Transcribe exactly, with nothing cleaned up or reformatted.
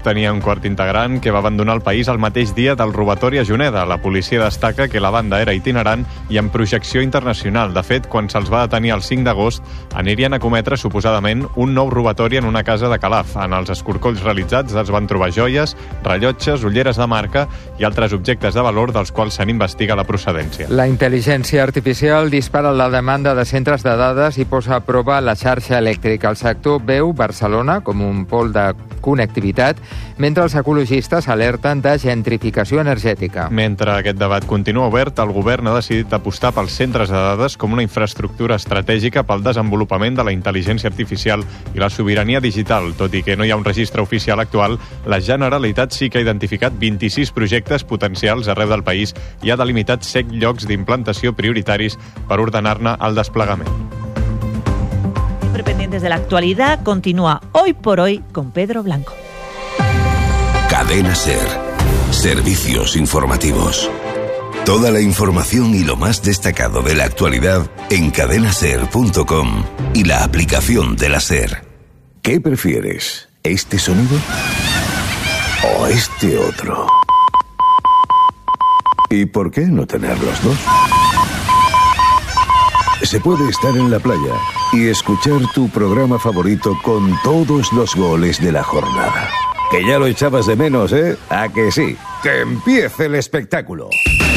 grup tenia un quart integrant que va abandonar el país el mateix dia del robatori a Juneda. La policia destaca que la banda era itinerant i amb projecció internacional. De fet, quan se'ls va detenir el cinc d'agost, anirien a cometre suposadament un nou robatori en una casa de Calaf. En els escorcolls realitzats es van trobar joies, rellotges, ulleres de marca i altres objectes de valor dels quals se n'investiga la procedència. La intel·ligència artificial dispara la demanda de centres de dades i posa a prova la xarxa elèctrica. El sector veu Barcelona com un pol de connectivitat, mentre els ecologistes alerten de gentrificació energètica. Mentre aquest debat continua obert, el govern ha decidit apostar pels centres de dades com una infraestructura estratègica pel desenvolupament de la intel·ligència artificial i la sobirania digital. Tot i que no hi ha un registre oficial actual, la Generalitat sí que ha identificat vint-i-sis projectes potencials arreu del país i ha delimitat set llocs d'implantació prioritaris per ordenar-ne el desplegament. Pendientes de la actualidad, continúa Hoy por Hoy con Pedro Blanco. Cadena SER. Servicios informativos. Toda la información y lo más destacado de la actualidad en cadena ser punto com y la aplicación de la SER. ¿Qué prefieres? ¿Este sonido o este otro? ¿Y por qué no tener los dos? Se puede estar en la playa y escuchar tu programa favorito con todos los goles de la jornada. Que ya lo echabas de menos, ¿eh? ¿A que sí? ¡Que empiece el espectáculo!